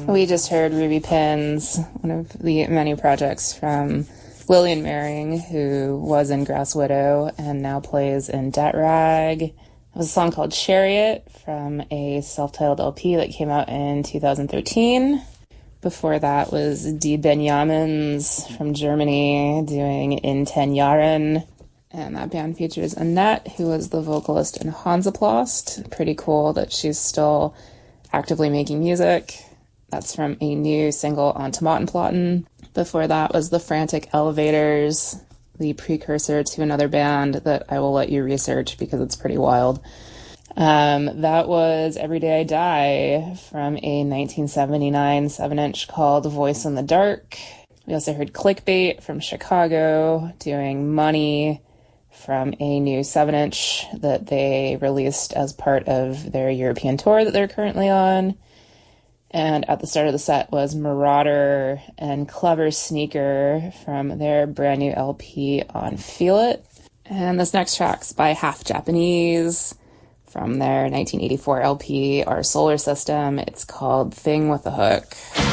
We just heard Ruby Pins, one of the many projects from Lillian Mering, who was in Grass Widow and now plays in Debt Rag. It was a song called Chariot from a self-titled LP that came out in 2013. Before that was Die Benjamins from Germany doing In 10 Jahren. And that band features Annette, who was the vocalist in Hansaplast. Pretty cool that she's still actively making music. That's from a new single on Tomatenplatten. Before that was the Frantic Elevators, the precursor to another band that I will let you research because it's pretty wild. That was Every Day I Die from a 1979 7-inch called Voice in the Dark. We also heard Clickbait from Chicago doing Money from a new 7-inch that they released as part of their European tour that they're currently on. And at the start of the set was Marauder and Clever Sneaker from their brand new LP on Feel It. And this next track's by Half Japanese from their 1984 LP, Our Solar System. It's called Thing with a Hook.